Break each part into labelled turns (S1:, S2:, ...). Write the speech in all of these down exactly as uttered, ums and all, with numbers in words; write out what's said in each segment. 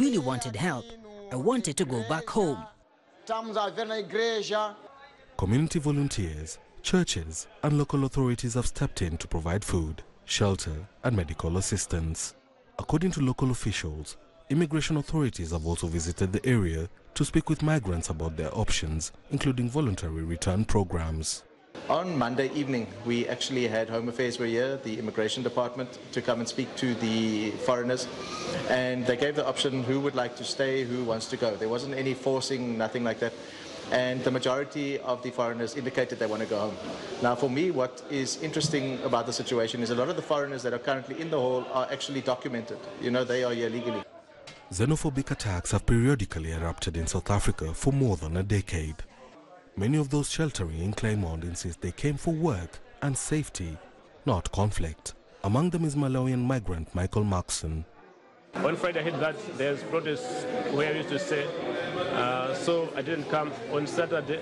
S1: really wanted help. I wanted to go back home.
S2: Community volunteers, churches and local authorities have stepped in to provide food, shelter and medical assistance. According to local officials, immigration authorities have also visited the area to speak with migrants about their options, including voluntary return programs.
S3: On Monday evening, we actually had Home Affairs were here, the Immigration Department, to come and speak to the foreigners. And they gave the option who would like to stay, who wants to go. There wasn't any forcing, nothing like that. And the majority of the foreigners indicated they want to go home. Now, for me, what is interesting about the situation is a lot of the foreigners that are currently in the hall are actually documented. You know, they are here legally.
S2: Xenophobic attacks have periodically erupted in South Africa for more than a decade. Many of those sheltering in Claremont insist they came for work and safety, not conflict. Among them is Malawian migrant Michael Maxson.
S4: On Friday I heard that there's protests where I used to stay, uh, so I didn't come. On Saturday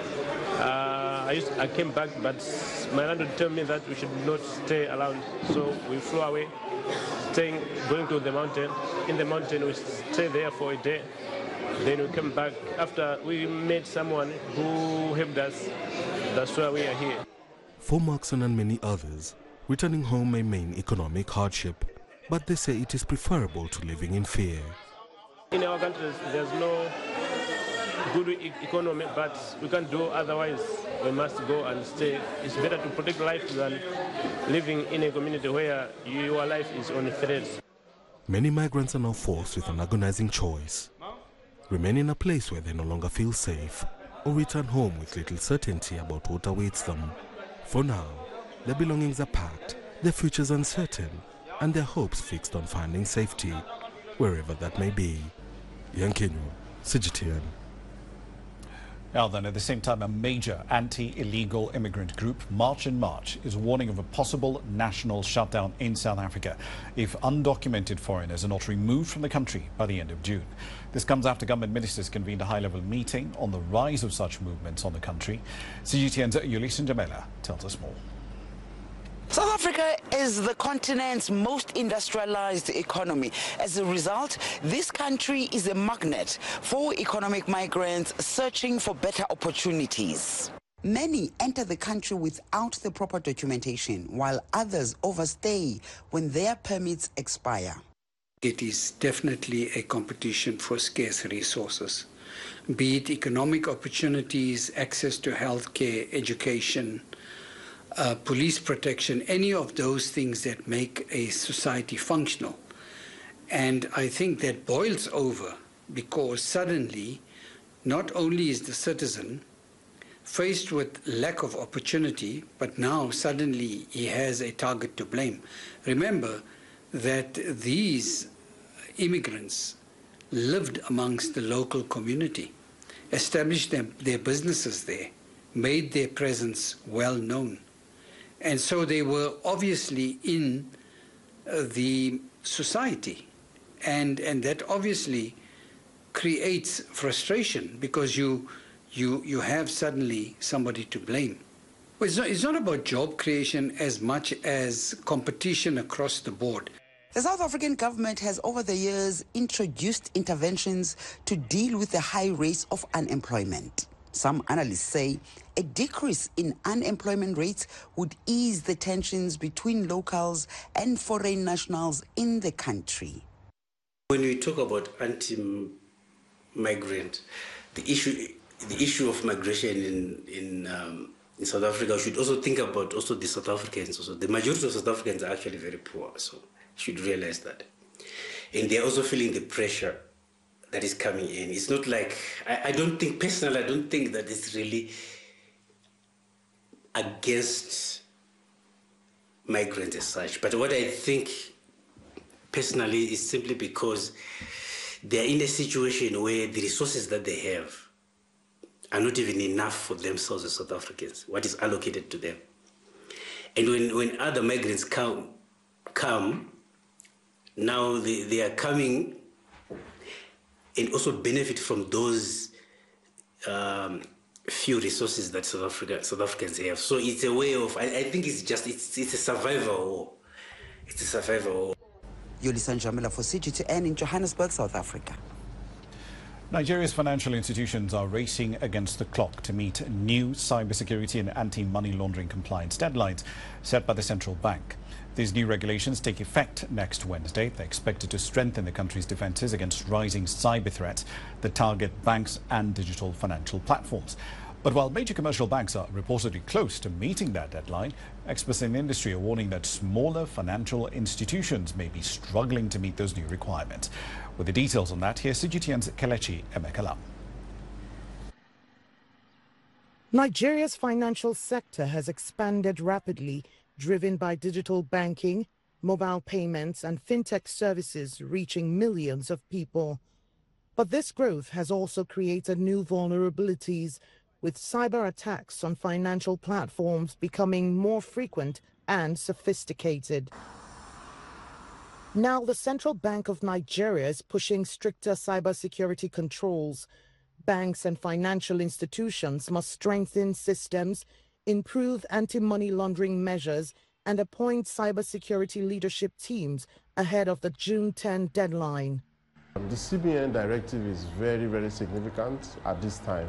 S4: uh, I, used, I came back, but my landlord told me that we should not stay around, so we flew away, staying, going to the mountain. In the mountain we stayed there for a day. Then we came back after we met someone who helped us. That's why we are here.
S2: For Maxson and many others, returning home may mean economic hardship, but they say it is preferable to living in fear.
S4: In our country, there's no good e economy, but we can't do otherwise. We must go and stay. It's better to protect life than living in a community where your life is on threat.
S2: Many migrants are now forced with an agonizing choice: remain in a place where they no longer feel safe, or return home with little certainty about what awaits them. For now, their belongings are packed, their futures uncertain, and their hopes fixed on finding safety, wherever that may be. Yankinyo, C G T N.
S5: Now then, at the same time, a major anti-illegal immigrant group, March in March, is warning of a possible national shutdown in South Africa if undocumented foreigners are not removed from the country by the end of June. This comes after government ministers convened a high-level meeting on the rise of such movements on the country. C G T N's Yulisa Njamela tells us more.
S6: South Africa is the continent's most industrialized economy. As a result, this country is a magnet for economic migrants searching for better opportunities. Many enter the country without the proper documentation, while others overstay when their permits expire.
S7: It is definitely a competition for scarce resources, be it economic opportunities, access to healthcare, education, Uh, police protection, any of those things that make a society functional. And I think that boils over because suddenly, not only is the citizen faced with lack of opportunity, but now suddenly he has a target to blame. Remember that these immigrants lived amongst the local community, established them, their businesses there, made their presence well known. And so they were obviously in uh, the society. And, and that obviously creates frustration because you, you, you have suddenly somebody to blame. Well, it's not, it's not about job creation as much as competition across the board.
S6: The South African government has over the years introduced interventions to deal with the high rates of unemployment. Some analysts say a decrease in unemployment rates would ease the tensions between locals and foreign nationals in the country.
S8: When we talk about anti-migrant, the issue, the issue of migration in in, um, in South Africa, we should also think about also the South Africans. Also, the majority of South Africans are actually very poor, so you should realize that, and they are also feeling the pressure that is coming in. It's not like, I, I don't think, personally, I don't think that it's really against migrants as such. But what I think, personally, is simply because they're in a situation where the resources that they have are not even enough for themselves as South Africans, what is allocated to them. And when, when other migrants come, come now they, they are coming and also benefit from those um, few resources that South Africa, South Africans have. So it's a way of, I, I think it's just, it's, it's a survival war. It's a survival war.
S6: Yolisa Njamila for C G T N in Johannesburg, South Africa.
S5: Nigeria's financial institutions are racing against the clock to meet new cybersecurity and anti-money laundering compliance deadlines set by the central bank. These new regulations take effect next Wednesday. They're expected to strengthen the country's defenses against rising cyber threats that target banks and digital financial platforms. But while major commercial banks are reportedly close to meeting that deadline, experts in the industry are warning that smaller financial institutions may be struggling to meet those new requirements. With the details on that, here's C G T N's Kelechi Emekala.
S9: Nigeria's financial sector has expanded rapidly, driven by digital banking, mobile payments, and fintech services reaching millions of people. But this growth has also created new vulnerabilities, with cyber attacks on financial platforms becoming more frequent and sophisticated. Now, the Central Bank of Nigeria is pushing stricter cybersecurity controls. Banks and financial institutions must strengthen systems, improve anti-money laundering measures, and appoint cybersecurity leadership teams ahead of the June tenth deadline.
S10: The C B N directive is very, very significant at this time,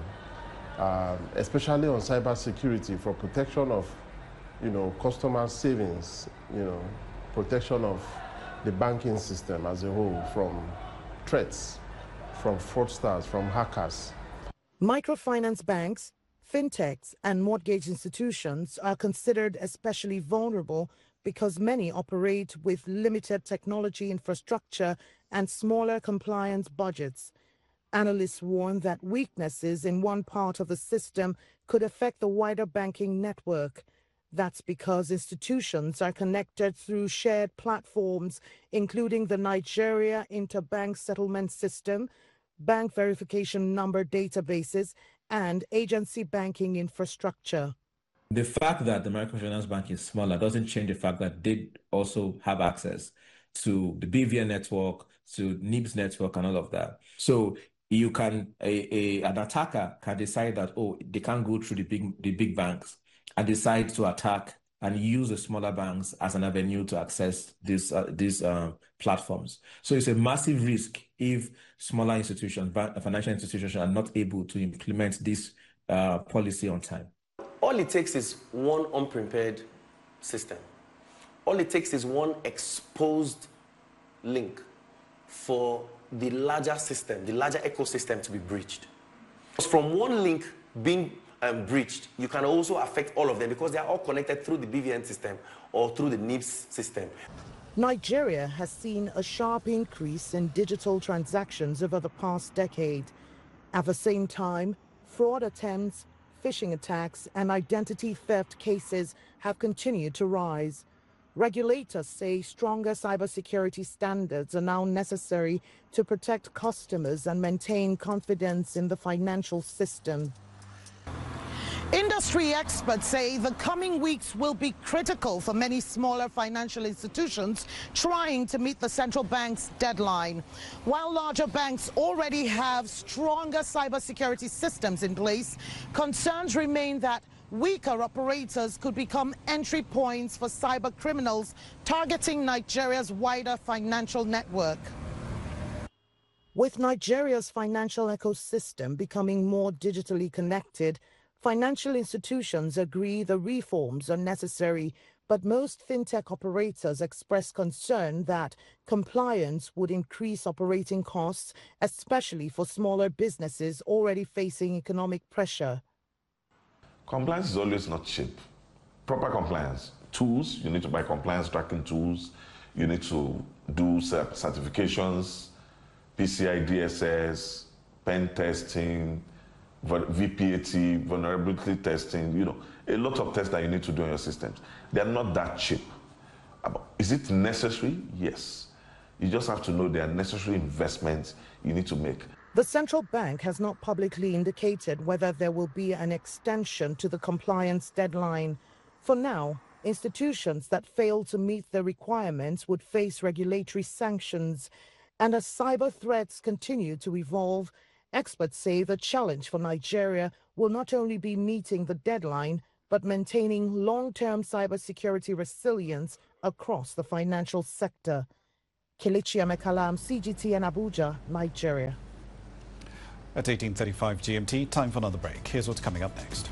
S10: um, especially on cybersecurity for protection of, you know, customer savings, you know, protection of the banking system as a whole from threats, from fraudsters, from hackers.
S9: Microfinance banks, fintechs, and mortgage institutions are considered especially vulnerable because many operate with limited technology infrastructure and smaller compliance budgets. Analysts warn that weaknesses in one part of the system could affect the wider banking network. That's because institutions are connected through shared platforms, including the Nigeria Interbank Settlement System, bank verification number databases, and agency banking infrastructure.
S11: The fact that the microfinance bank is smaller doesn't change the fact that they also have access to the B V N network, to N I B S network, and all of that. So you can, a, a, an attacker can decide that, oh, they can't go through the big, the big banks, and decide to attack and use the smaller banks as an avenue to access these uh, these uh, platforms. So it's a massive risk if smaller institutions, financial institutions, are not able to implement this uh, policy on time.
S12: All it takes is one unprepared system. All it takes is one exposed link for the larger system, the larger ecosystem to be breached. From one link being um, breached, you can also affect all of them because they are all connected through the B V N system or through the N I B S system.
S9: Nigeria has seen a sharp increase in digital transactions over the past decade. At the same time, fraud attempts, phishing attacks, and identity theft cases have continued to rise. Regulators say stronger cybersecurity standards are now necessary to protect customers and maintain confidence in the financial system. Industry experts say the coming weeks will be critical for many smaller financial institutions trying to meet the central bank's deadline. While larger banks already have stronger cybersecurity systems in place, concerns remain that weaker operators could become entry points for cyber criminals targeting Nigeria's wider financial network. With Nigeria's financial ecosystem becoming more digitally connected, financial institutions agree the reforms are necessary, but most fintech operators express concern that compliance would increase operating costs, especially for smaller businesses already facing economic pressure.
S13: Compliance is always not cheap. Proper compliance. Tools, you need to buy compliance tracking tools. You need to do certifications, P C I D S S, pen testing, V P A T, vulnerability testing, you know, a lot of tests that you need to do on your systems. They're not that cheap. Is it necessary? Yes. You just have to know they are necessary investments you need to make.
S9: The central bank has not publicly indicated whether there will be an extension to the compliance deadline. For now, institutions that fail to meet the requirements would face regulatory sanctions. And as cyber threats continue to evolve, experts say the challenge for Nigeria will not only be meeting the deadline, but maintaining long-term cybersecurity resilience across the financial sector. Kelechi Emekalam, C G T N Abuja, Nigeria.
S5: At eighteen thirty-five G M T, time for another break. Here's what's coming up next.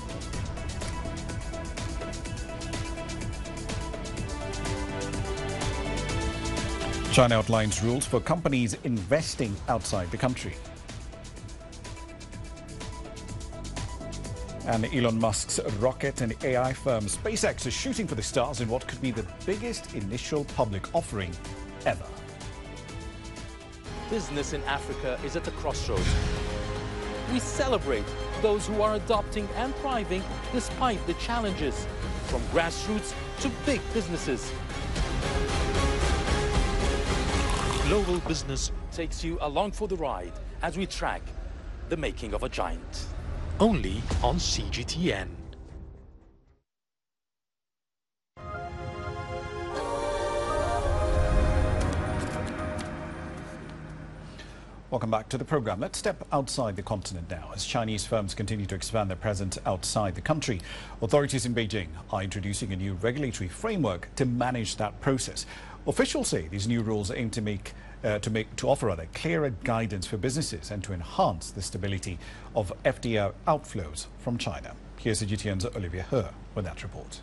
S5: China outlines rules for companies investing outside the country. And Elon Musk's rocket and A I firm SpaceX is shooting for the stars in what could be the biggest initial public offering ever.
S14: Business in Africa is at a crossroads. We celebrate those who are adopting and thriving despite the challenges, from grassroots to big businesses. Global Business takes you along for the ride as we track the making of a giant. Only on C G T N.
S5: Welcome back to the program. Let's step outside the continent now as Chinese firms continue to expand their presence outside the country. Authorities in Beijing are introducing a new regulatory framework to manage that process. Officials say these new rules aim to make uh, to make to offer rather clearer guidance for businesses and to enhance the stability of F D I outflows from China. Here's C G T N's Olivia He with that report.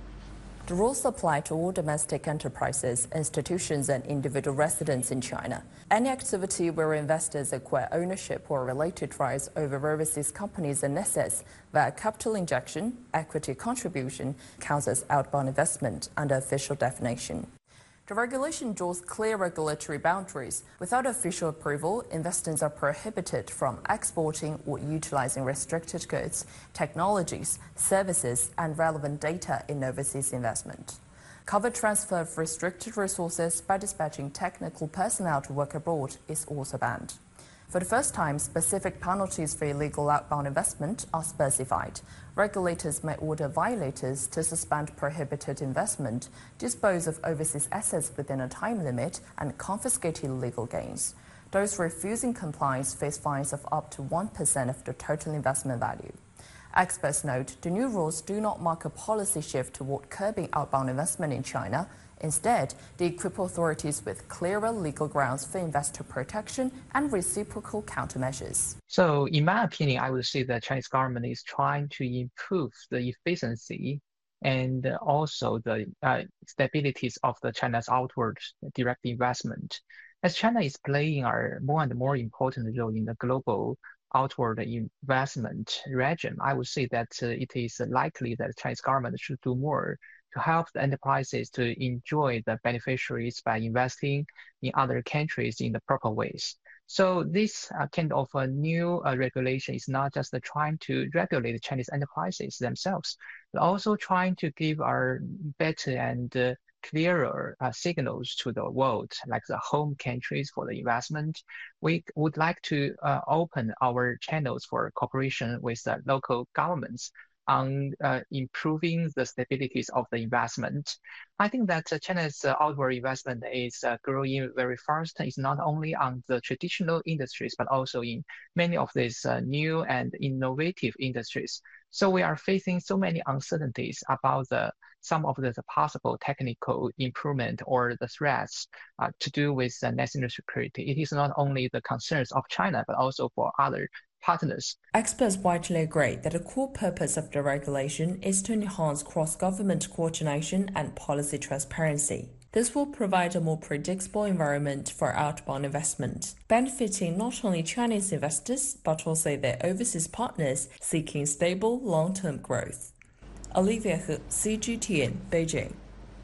S15: The rules apply to all domestic enterprises, institutions and individual residents in China. Any activity where investors acquire ownership or related rights over overseas companies and assets via capital injection, equity contribution, counts as outbound investment under official definition. The regulation draws clear regulatory boundaries. Without official approval, investors are prohibited from exporting or utilizing restricted goods, technologies, services, and relevant data in overseas investment. Covered transfer of restricted resources by dispatching technical personnel to work abroad is also banned. For the first time, specific penalties for illegal outbound investment are specified. Regulators may order violators to suspend prohibited investment, dispose of overseas assets within a time limit, and confiscate illegal gains. Those refusing compliance face fines of up to one percent of the total investment value. Experts note the new rules do not mark a policy shift toward curbing outbound investment in China. Instead, they equip authorities with clearer legal grounds for investor protection and reciprocal countermeasures.
S16: So, in my opinion, I would say the Chinese government is trying to improve the efficiency and also the uh, stabilities of the China's outward direct investment. As China is playing a more and more important role in the global outward investment regime, I would say that uh, it is likely that the Chinese government should do more to help the enterprises to enjoy the beneficiaries by investing in other countries in the proper ways. So this uh, kind of a new uh, regulation is not just uh, trying to regulate the Chinese enterprises themselves, but also trying to give our better and uh, clearer uh, signals to the world, like the home countries for the investment. We would like to uh, open our channels for cooperation with the local governments on uh, improving the stabilities of the investment. I think that uh, China's uh, outward investment is uh, growing very fast. It's not only on the traditional industries, but also in many of these uh, new and innovative industries. So we are facing so many uncertainties about the some of the, the possible technical improvement or the threats uh, to do with uh, national security. It is not only the concerns of China, but also for other partners.
S15: Experts widely agree that the core purpose of the regulation is to enhance cross-government coordination and policy transparency. This will provide a more predictable environment for outbound investment, benefiting not only Chinese investors, but also their overseas partners seeking stable long-term growth. Olivia He, C G T N, Beijing.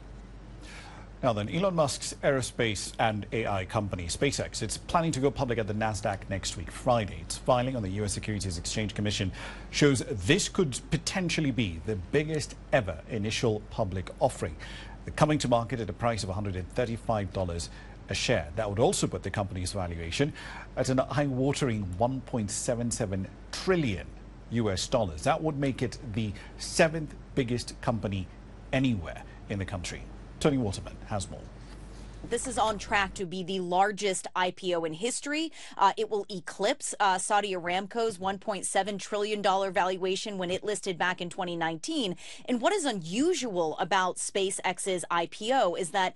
S5: Now then, Elon Musk's aerospace and A I company, SpaceX, it's planning to go public at the NASDAQ next week, Friday. Its filing on the U S Securities Exchange Commission shows this could potentially be the biggest ever initial public offering. They're coming to market at a price of one hundred thirty-five dollars a share. That would also put the company's valuation at an eye-watering one point seven seven trillion U S dollars. That would make it the seventh biggest company anywhere in the country. Tony Waterman has more.
S17: This is on track to be the largest I P O in history. Uh, it will eclipse uh, Saudi Aramco's one point seven trillion dollars valuation when it listed back in twenty nineteen. And what is unusual about SpaceX's I P O is that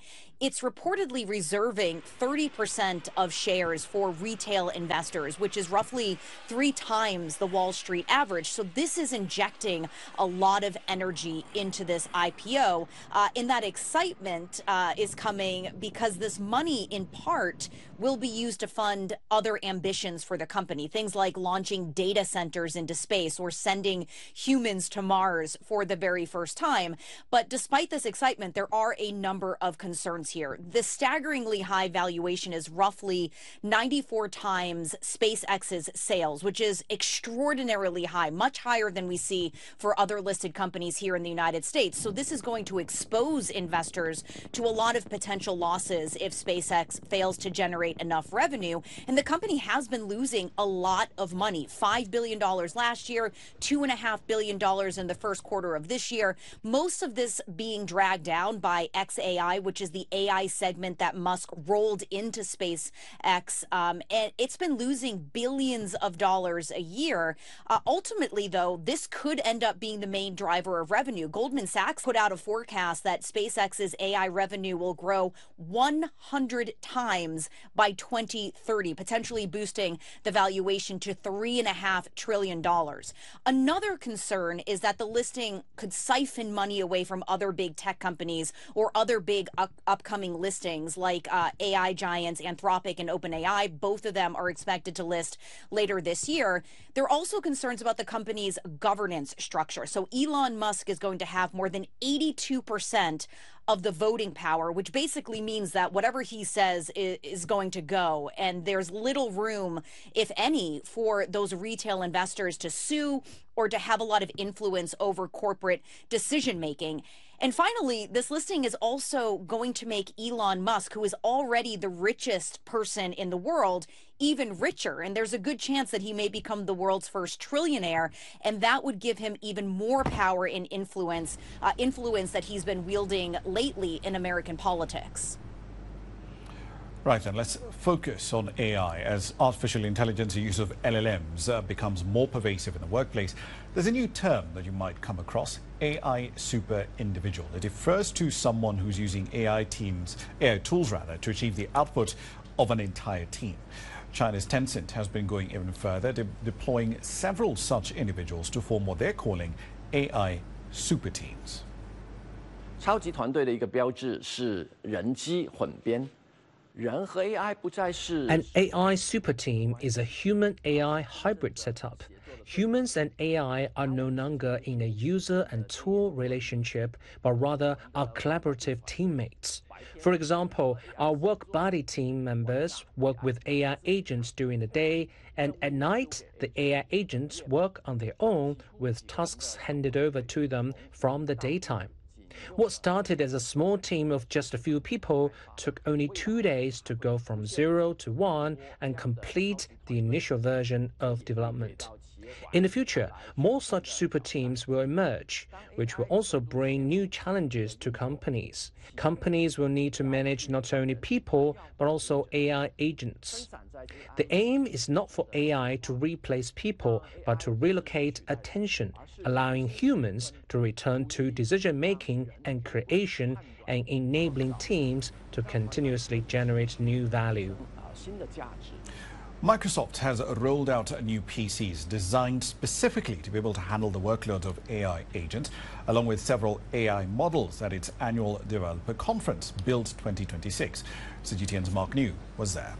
S17: it's reportedly reserving thirty percent of shares for retail investors, which is roughly three times the Wall Street average. So this is injecting a lot of energy into this I P O. Uh, and that excitement uh, is coming because this money, in part, will be used to fund other ambitions for the company. Things like launching data centers into space or sending humans to Mars for the very first time. But despite this excitement, there are a number of concerns here. The staggeringly high valuation is roughly ninety-four times SpaceX's sales, which is extraordinarily high, much higher than we see for other listed companies here in the United States. So this is going to expose investors to a lot of potential losses if SpaceX fails to generate enough revenue. And the company has been losing a lot of money, five billion dollars last year, two point five billion dollars in the first quarter of this year. Most of this being dragged down by X A I, which is the A I segment that Musk rolled into SpaceX. Um, and it's been losing billions of dollars a year. Uh, ultimately, though, this could end up being the main driver of revenue. Goldman Sachs put out a forecast that SpaceX's A I revenue will grow one hundred times by twenty thirty, potentially boosting the valuation to three and a half trillion dollars. Another concern is that the listing could siphon money away from other big tech companies or other big up- upcoming listings like uh, A I giants Anthropic and OpenAI. Both of them are expected to list later this year. There are also concerns about the company's governance structure. So Elon Musk is going to have more than eighty-two percent of the voting power, which basically means that whatever he says is, is going to go. And there's little room, if any, for those retail investors to sue or to have a lot of influence over corporate decision making. And finally, this listing is also going to make Elon Musk, who is already the richest person in the world, even richer. And there's a good chance that he may become the world's first trillionaire. And that would give him even more power and influence, uh, influence that he's been wielding lately in American politics.
S5: Right, then let's focus on A I. As artificial intelligence, the use of L L Ms uh, becomes more pervasive in the workplace, there's a new term that you might come across, A I super individual. It refers to someone who's using A I teams, A I tools rather, to achieve the output of an entire team. China's Tencent has been going even further, de deploying several such individuals to form what they're calling A I super teams.
S18: 超级团队的一个标志是人机混编。
S19: An A I super team is a human-A I hybrid setup. Humans and A I are no longer in a user and tool relationship, but rather are collaborative teammates. For example, our work buddy team members work with A I agents during the day, and at night, the A I agents work on their own with tasks handed over to them from the daytime. What started as a small team of just a few people took only two days to go from zero to one and complete the initial version of development. In the future, more such super teams will emerge, which will also bring new challenges to companies. Companies will need to manage not only people, but also A I agents. The aim is not for A I to replace people, but to relocate attention, allowing humans to return to decision-making and creation and enabling teams to continuously generate new value.
S5: Microsoft has rolled out new P Cs designed specifically to be able to handle the workload of A I agents, along with several A I models at its annual developer conference, Build twenty twenty-six. C G T N's Mark New was there.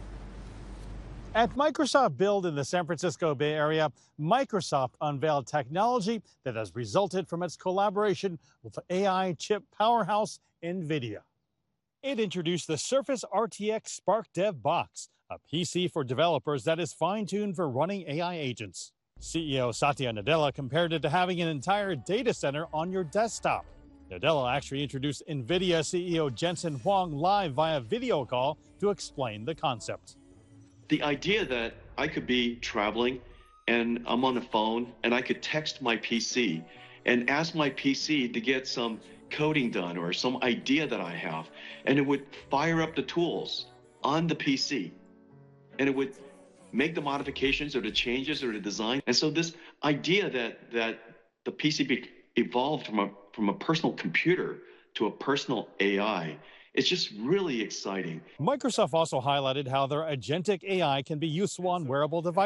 S20: At Microsoft Build in the San Francisco Bay Area, Microsoft unveiled technology that has resulted from its collaboration with A I chip powerhouse NVIDIA. It introduced the Surface R T X Spark Dev Box, a P C for developers that is fine-tuned for running A I agents. C E O Satya Nadella compared it to having an entire data center on your desktop. Nadella actually introduced NVIDIA C E O Jensen Huang live via video call to explain the concept.
S21: The idea that I could be traveling and I'm on the phone and I could text my P C and ask my P C to get some coding done or some idea that I have, and it would fire up the tools on the P C and it would make the modifications or the changes or the design. And so this idea that that the P C be evolved from a from a personal computer to a personal A I It's just really exciting.
S20: Microsoft also highlighted how their agentic A I can be useful on wearable devices.